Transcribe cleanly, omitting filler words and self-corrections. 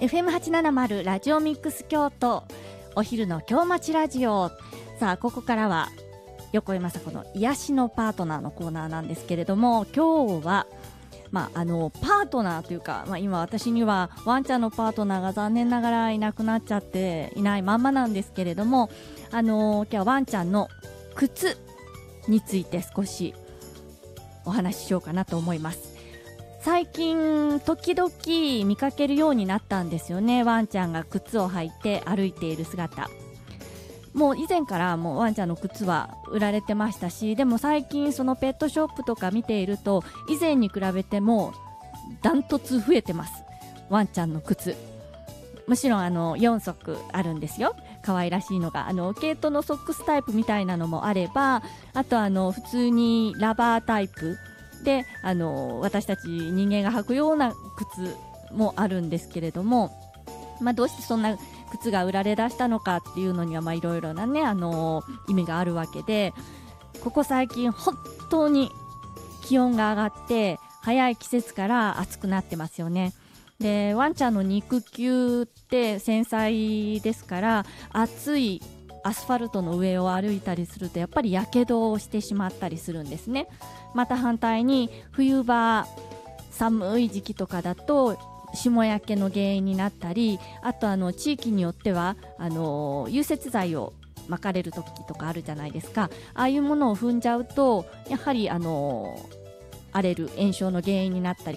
FM870 ラジオミックス京都、お昼の京町ラジオ。さあ、ここからは横井雅子の癒しのパートナーのコーナーなんですけれども、今日はパートナーというか、今私にはワンちゃんのパートナーが残念ながらいなくなっちゃっていないまんまなんですけれども、今日はワンちゃんの靴について少しお話ししようかなと思います。最近時々見かけるようになったんですよね。ワンちゃんが靴を履いて歩いている姿。もう以前からもうワンちゃんの靴は売られてましたし、でも最近そのペットショップとか見ていると以前に比べてもダントツ増えてます。ワンちゃんの靴、むしろ4足あるんですよ。可愛らしいのが毛糸のソックスタイプみたいなのもあれば、あと普通にラバータイプで私たち人間が履くような靴もあるんですけれども、どうしてそんな靴が売られ出したのかっていうのにはいろいろなね意味があるわけで、ここ最近本当に気温が上がって早い季節から暑くなってますよね。でワンちゃんの肉球って繊細ですから、暑いアスファルトの上を歩いたりするとやっぱりやけどをしてしまったりするんですね。また反対に冬場寒い時期とかだと霜焼けの原因になったり、あと地域によっては融雪剤を巻かれる時とかあるじゃないですか。ああいうものを踏んじゃうとやはり荒れる炎症の原因になったり